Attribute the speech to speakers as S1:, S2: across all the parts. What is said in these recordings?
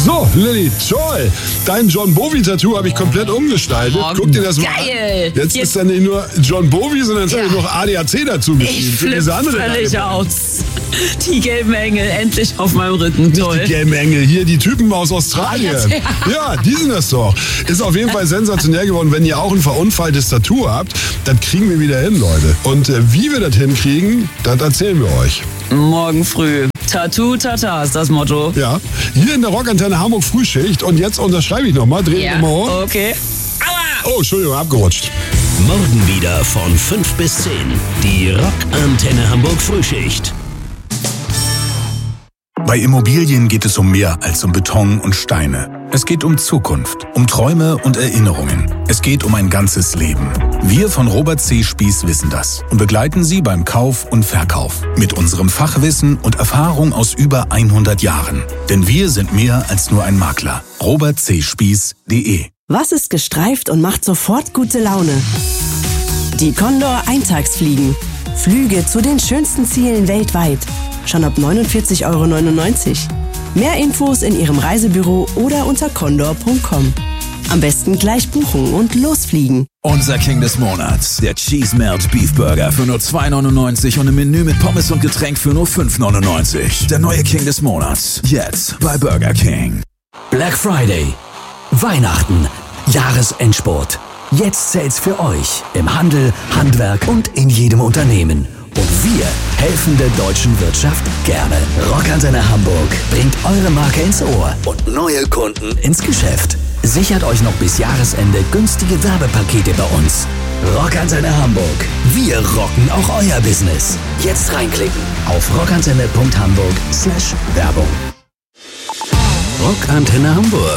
S1: So, Lilly, toll. Dein John Bowie-Tattoo habe ich komplett umgestaltet. Guck dir das mal
S2: geil.
S1: an. Jetzt ist dann nicht nur John Bowie, sondern jetzt habe ich noch ADAC dazu geschrieben.
S2: Ich flippe völlig aus. Die gelben Engel endlich auf meinem Rücken. Toll.
S1: Die gelben Engel, hier die Typen aus Australien. Ja, die sind das doch. Ist auf jeden Fall sensationell geworden. Wenn ihr auch ein verunfalltes Tattoo habt, das kriegen wir wieder hin, Leute. Und wie wir das hinkriegen, das erzählen wir euch.
S2: Morgen früh. Tattoo Tata ist das Motto.
S1: Ja, hier in der Rockantenne Hamburg Frühschicht. Und jetzt unterschreibe ich nochmal, drehe ich nochmal hoch.
S2: Okay. Aua!
S1: Oh, Entschuldigung, abgerutscht.
S3: Morgen wieder von 5 bis 10. Die Rockantenne Hamburg Frühschicht.
S4: Bei Immobilien geht es um mehr als um Beton und Steine. Es geht um Zukunft, um Träume und Erinnerungen. Es geht um ein ganzes Leben. Wir von Robert C. Spieß wissen das und begleiten Sie beim Kauf und Verkauf. Mit unserem Fachwissen und Erfahrung aus über 100 Jahren. Denn wir sind mehr als nur ein Makler. robertcspieß.de.
S5: Was ist gestreift und macht sofort gute Laune? Die Condor Eintagsfliegen. Flüge zu den schönsten Zielen weltweit. Schon ab 49,99 €. Mehr Infos in Ihrem Reisebüro oder unter condor.com. Am besten gleich buchen und losfliegen.
S6: Unser King des Monats, der Cheese Melt Beef Burger für nur 2,99 € und ein Menü mit Pommes und Getränk für nur 5,99 €. Der neue King des Monats, jetzt bei Burger King.
S3: Black Friday, Weihnachten, Jahresendspurt. Jetzt zählt's für euch im Handel, Handwerk und in jedem Unternehmen. Und wir helfen der deutschen Wirtschaft gerne. Rockantenne Hamburg bringt eure Marke ins Ohr und neue Kunden ins Geschäft. Sichert euch noch bis Jahresende günstige Werbepakete bei uns. Rockantenne Hamburg. Wir rocken auch euer Business. Jetzt reinklicken auf rockantenne.hamburg/Werbung. Rockantenne Hamburg.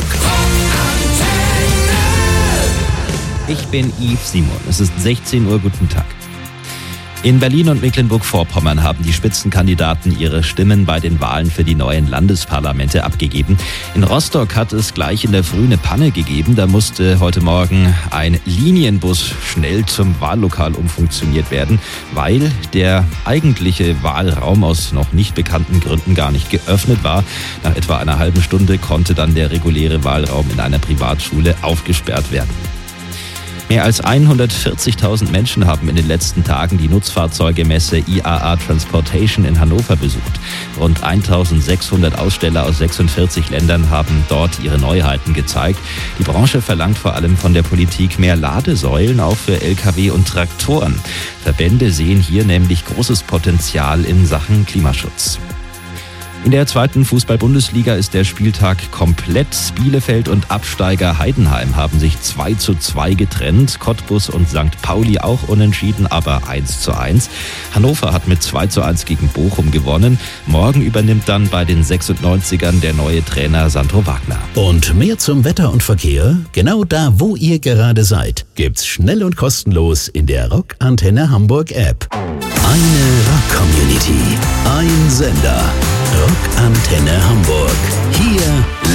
S7: Ich bin Yves Simon. Es ist 16 Uhr. Guten Tag. In Berlin und Mecklenburg-Vorpommern haben die Spitzenkandidaten ihre Stimmen bei den Wahlen für die neuen Landesparlamente abgegeben. In Rostock hat es gleich in der Früh eine Panne gegeben. Da musste heute Morgen ein Linienbus schnell zum Wahllokal umfunktioniert werden, weil der eigentliche Wahlraum aus noch nicht bekannten Gründen gar nicht geöffnet war. Nach etwa einer halben Stunde konnte dann der reguläre Wahlraum in einer Privatschule aufgesperrt werden. Mehr als 140.000 Menschen haben in den letzten Tagen die Nutzfahrzeugemesse IAA Transportation in Hannover besucht. Rund 1.600 Aussteller aus 46 Ländern haben dort ihre Neuheiten gezeigt. Die Branche verlangt vor allem von der Politik mehr Ladesäulen, auch für Lkw und Traktoren. Verbände sehen hier nämlich großes Potenzial in Sachen Klimaschutz. In der zweiten Fußball-Bundesliga ist der Spieltag komplett. Bielefeld und Absteiger Heidenheim haben sich 2:2 getrennt. Cottbus und St. Pauli auch unentschieden, aber 1:1. Hannover hat mit 2:1 gegen Bochum gewonnen. Morgen übernimmt dann bei den 96ern der neue Trainer Sandro Wagner.
S3: Und mehr zum Wetter und Verkehr, genau da, wo ihr gerade seid, gibt's schnell und kostenlos in der Rockantenne Hamburg App. Eine Rock-Community, ein Sender. Rockantenne Hamburg. Hier